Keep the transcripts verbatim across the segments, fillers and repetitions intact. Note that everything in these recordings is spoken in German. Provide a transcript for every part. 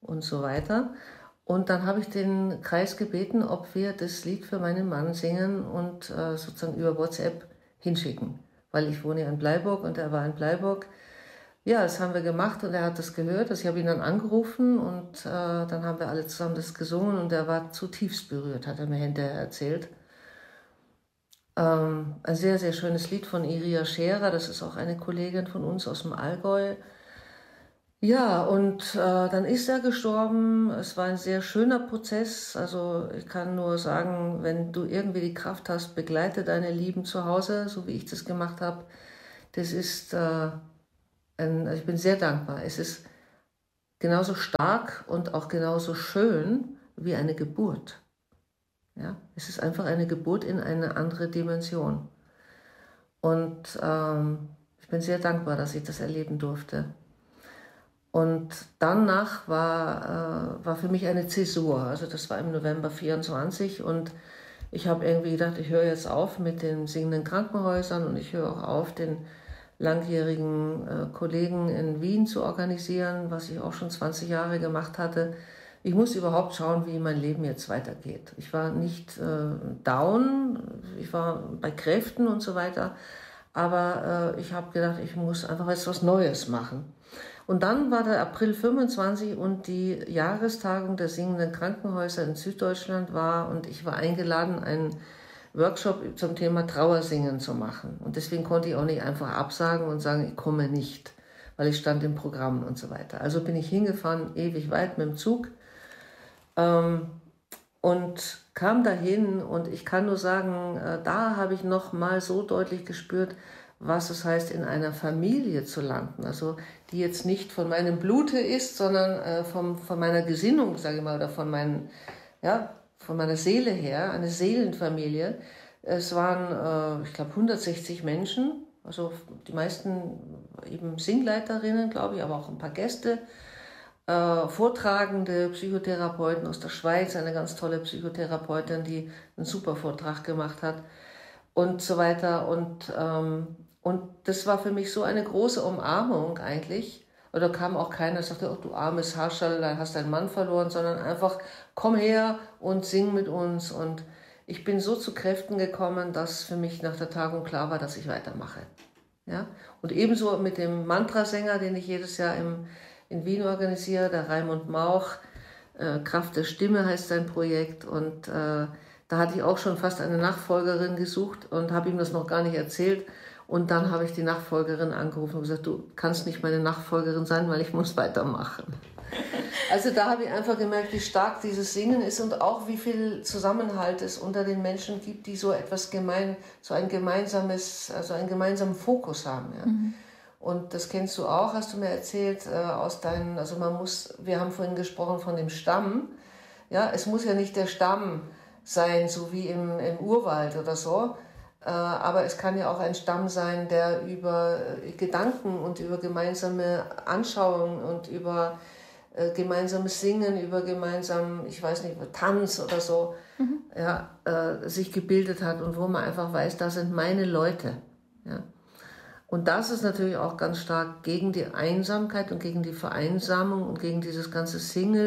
und so weiter. Und dann habe ich den Kreis gebeten, ob wir das Lied für meinen Mann singen und äh, sozusagen über WhatsApp hinschicken. Weil ich wohne ja in Bleiburg und er war in Bleiburg. Ja, das haben wir gemacht und er hat das gehört. Also ich habe ihn dann angerufen und äh, dann haben wir alle zusammen das gesungen und er war zutiefst berührt, hat er mir hinterher erzählt. Ähm, ein sehr, sehr schönes Lied von Iria Scherer, das ist auch eine Kollegin von uns aus dem Allgäu. Ja, und äh, dann ist er gestorben. Es war ein sehr schöner Prozess. Also ich kann nur sagen, wenn du irgendwie die Kraft hast, begleite deine Lieben zu Hause, so wie ich das gemacht habe. Das ist, äh, ein, also ich bin sehr dankbar. Es ist genauso stark und auch genauso schön wie eine Geburt. Ja, es ist einfach eine Geburt in eine andere Dimension. Und ähm, ich bin sehr dankbar, dass ich das erleben durfte. Und danach war, äh, war für mich eine Zäsur, also das war im November vierundzwanzig und ich habe irgendwie gedacht, ich höre jetzt auf mit den singenden Krankenhäusern und ich höre auch auf, den langjährigen äh, Kollegen in Wien zu organisieren, was ich auch schon zwanzig Jahre gemacht hatte. Ich muss überhaupt schauen, wie mein Leben jetzt weitergeht. Ich war nicht äh, down, ich war bei Kräften und so weiter, aber äh, ich habe gedacht, ich muss einfach jetzt was Neues machen. Und dann war der April fünfundzwanzig und die Jahrestagung der singenden Krankenhäuser in Süddeutschland war und ich war eingeladen, einen Workshop zum Thema Trauersingen zu machen. Und deswegen konnte ich auch nicht einfach absagen und sagen, ich komme nicht, weil ich stand im Programm und so weiter. Also bin ich hingefahren, ewig weit mit dem Zug ähm, und kam dahin und ich kann nur sagen, äh, da habe ich noch mal so deutlich gespürt, was es heißt, in einer Familie zu landen, also die jetzt nicht von meinem Blute ist, sondern äh, vom, von meiner Gesinnung, sage ich mal, oder von, meinen, ja, von meiner Seele her, eine Seelenfamilie. Es waren, äh, ich glaube, hundertsechzig Menschen, also die meisten eben Singleiterinnen, glaube ich, aber auch ein paar Gäste, äh, Vortragende, Psychotherapeuten aus der Schweiz, eine ganz tolle Psychotherapeutin, die einen super Vortrag gemacht hat und so weiter und ähm, Und das war für mich so eine große Umarmung eigentlich. Und da kam auch keiner, der sagte, oh, du armes Haarschall, da hast deinen Mann verloren, sondern einfach, komm her und sing mit uns. Und ich bin so zu Kräften gekommen, dass für mich nach der Tagung klar war, dass ich weitermache. Ja? Und ebenso mit dem Mantrasänger, den ich jedes Jahr im, in Wien organisiere, der Raimund Mauch, äh, Kraft der Stimme heißt sein Projekt. Und äh, da hatte ich auch schon fast eine Nachfolgerin gesucht und habe ihm das noch gar nicht erzählt. Und dann habe ich die Nachfolgerin angerufen und gesagt, du kannst nicht meine Nachfolgerin sein, weil ich muss weitermachen. Also da habe ich einfach gemerkt, wie stark dieses Singen ist und auch wie viel Zusammenhalt es unter den Menschen gibt, die so etwas gemein, so ein gemeinsames, also einen gemeinsamen Fokus haben. Ja. Mhm. Und das kennst du auch, hast du mir erzählt, äh, aus deinen, also man muss, wir haben vorhin gesprochen von dem Stamm. Ja, es muss ja nicht der Stamm sein, so wie im, im Urwald oder so. Aber es kann ja auch ein Stamm sein, der über Gedanken und über gemeinsame Anschauungen und über äh, gemeinsames Singen, über gemeinsam, ich weiß nicht, Tanz oder so, mhm. ja, äh, sich gebildet hat und wo man einfach weiß, da sind meine Leute. Ja. Und das ist natürlich auch ganz stark gegen die Einsamkeit und gegen die Vereinsamung und gegen dieses ganze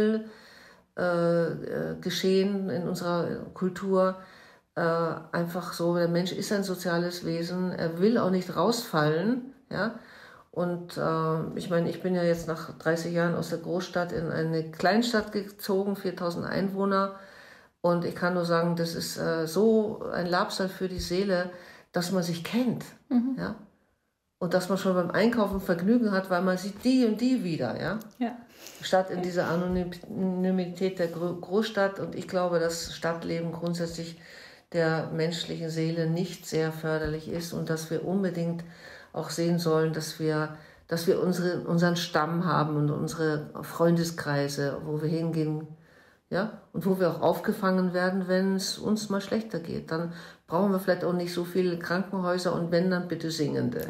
Single-Geschehen äh, in unserer Kultur. Äh, einfach so, der Mensch ist ein soziales Wesen, er will auch nicht rausfallen, ja, und äh, ich meine, ich bin ja jetzt nach dreißig Jahren aus der Großstadt in eine Kleinstadt gezogen, viertausend Einwohner, und ich kann nur sagen, das ist äh, so ein Labsal für die Seele, dass man sich kennt, mhm. ja, und dass man schon beim Einkaufen Vergnügen hat, weil man sieht die und die wieder, ja, ja. Statt in dieser Anonymität der Großstadt. Und ich glaube, dass Stadtleben grundsätzlich der menschlichen Seele nicht sehr förderlich ist und dass wir unbedingt auch sehen sollen, dass wir, dass wir unsere, unseren Stamm haben und unsere Freundeskreise, wo wir hingehen, ja, und wo wir auch aufgefangen werden, wenn es uns mal schlechter geht. Dann brauchen wir vielleicht auch nicht so viele Krankenhäuser und wenn, dann bitte Singende.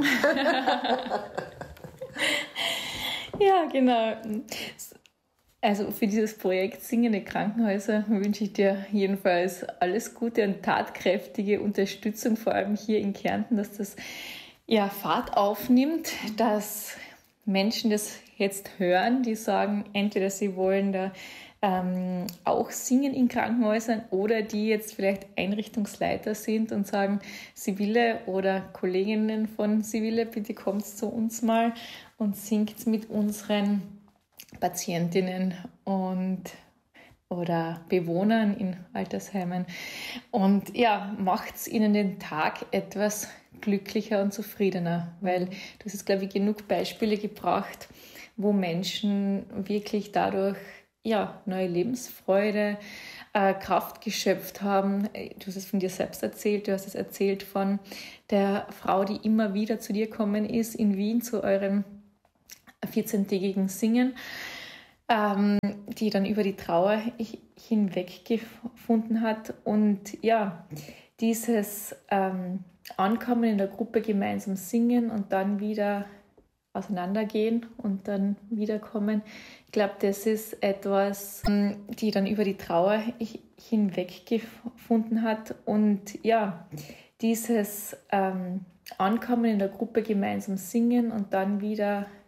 Ja, genau. Also für dieses Projekt Singende Krankenhäuser wünsche ich dir jedenfalls alles Gute und tatkräftige Unterstützung, vor allem hier in Kärnten, dass das ja Fahrt aufnimmt, dass Menschen das jetzt hören, die sagen, entweder sie wollen da ähm, auch singen in Krankenhäusern oder die jetzt vielleicht Einrichtungsleiter sind und sagen, Sibylle oder Kolleginnen von Sibylle, bitte kommt zu uns mal und singt mit unseren Patientinnen und oder Bewohnern in Altersheimen. Und ja, macht es ihnen den Tag etwas glücklicher und zufriedener, weil du hast jetzt, glaube ich, genug Beispiele gebracht, wo Menschen wirklich dadurch ja, neue Lebensfreude, äh, Kraft geschöpft haben. Du hast es von dir selbst erzählt, du hast es erzählt von der Frau, die immer wieder zu dir gekommen ist in Wien zu eurem vierzehntägigen Singen, ähm, die dann über die Trauer hinweg gefunden hat. Und ja, dieses ähm, Ankommen in der Gruppe, gemeinsam singen und dann wieder auseinandergehen und dann wiederkommen. Ich glaube, das ist etwas, die dann über die Trauer hinweg gefunden hat. Und ja, dieses ähm, Ankommen in der Gruppe, gemeinsam singen und dann wieder